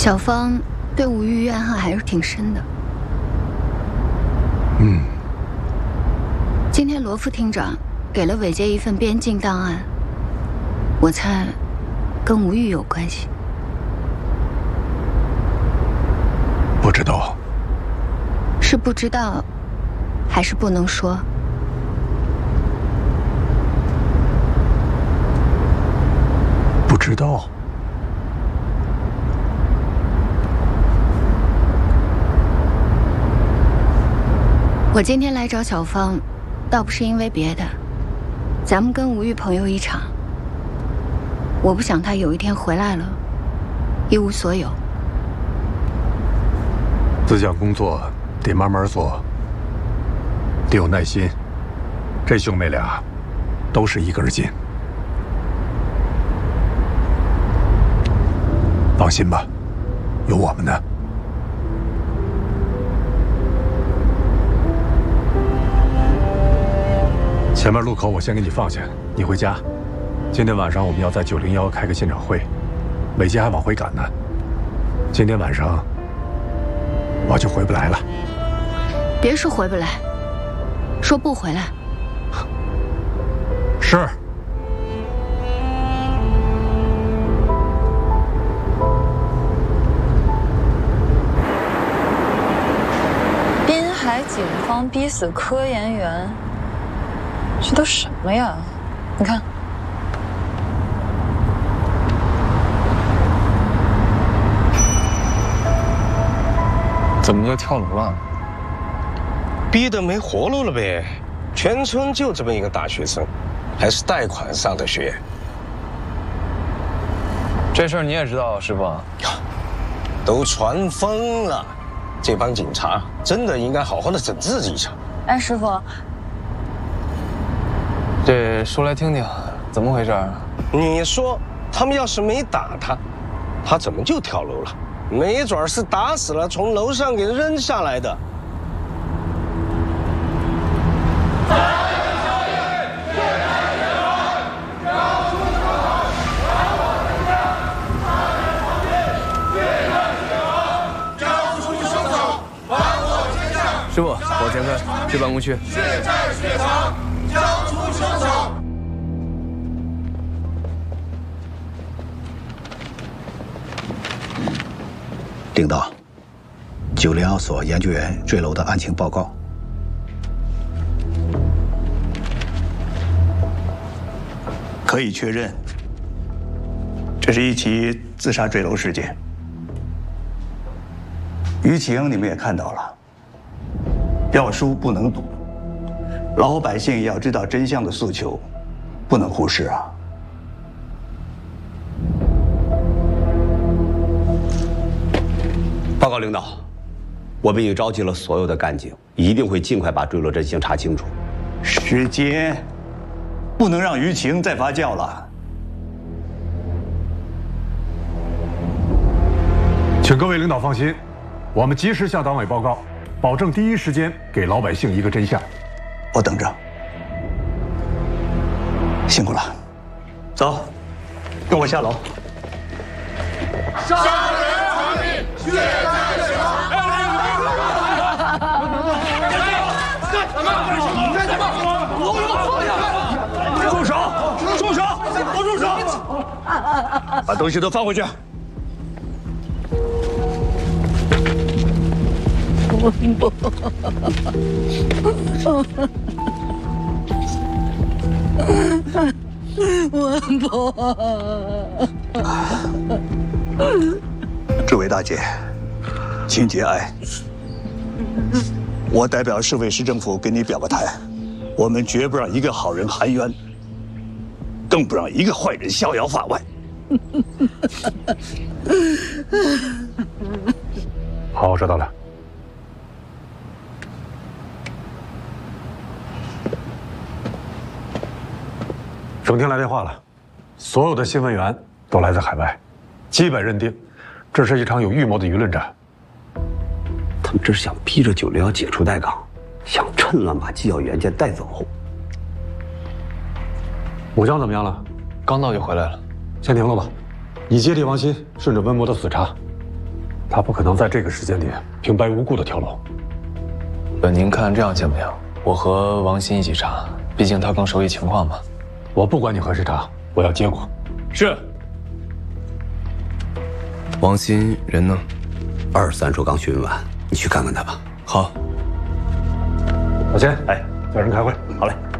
小芳对吴玉怨恨还是挺深的。今天罗副厅长给了伟杰一份边境档案，我猜跟吴玉有关系。 不知道。 是不知道，还是不能说？ 不知道。 我今天来找小芳，倒不是因为别的，咱们跟吴玉朋友一场，我不想他有一天回来了，一无所有。 这项工作得慢慢做，得有耐心。这兄妹俩都是一根筋。放心吧，有我们呢。前面路口我先给你放下，你回家。今天晚上我们要在901开个现场会，伟杰还往回赶呢。今天晚上我就回不来了。 别说回不来，说不回来。 是。 滨海警方逼死科研员，这都什么呀？你看。 怎么就跳楼了？ 逼得没活路了呗！全村就这么一个大学生，还是贷款上的学。 这事儿你也知道，师傅？ 都传疯了，这帮警察真的应该好好的整治一下。 哎，师傅， 这说来听听，怎么回事？ 你说他们要是没打他，他怎么就跳楼了？没准是打死了，从楼上给扔下来的。 师傅，往前开，去办公区。 血债血偿，交出凶手。 领导，901所研究员坠楼的案情报告。 可以确认，这是一起自杀坠楼事件。于晴，你们也看到了，要输不能赌，老百姓要知道真相的诉求，不能忽视啊。 报告领导，我们已经召集了所有的干警，一定会尽快把坠楼真相查清楚。 时间不能让于晴再发酵了。 请各位领导放心，我们及时向党委报告，保证第一时间给老百姓一个真相。 我等着。辛苦了，走，跟我下楼。 杀人偿命，血债血偿。你干什么？ 住手！住手！都住手！把东西都放回去。 文博， 这位大姐，请节哀。我代表市委市政府给你表个态，我们绝不让一个好人含冤，更不让一个坏人逍遥法外。 好，我知道了。省厅来电话了，所有的新闻源都来自海外，基本认定这是一场有预谋的舆论战。 他们这是想逼着901解除待岗，想趁乱把机要原件带走。 武江怎么样了？ 刚到就回来了。 先停了吧，你接替王鑫，顺着温博的死查。 他不可能在这个时间点平白无故的跳楼。 您看这样行不行？我和王鑫一起查，毕竟他更熟悉情况嘛。 我不管你和谁查，我要结果。 是。 王鑫人呢？23处刚询问完，你去看看他吧。 好。 老钱，哎，叫人开会。好嘞。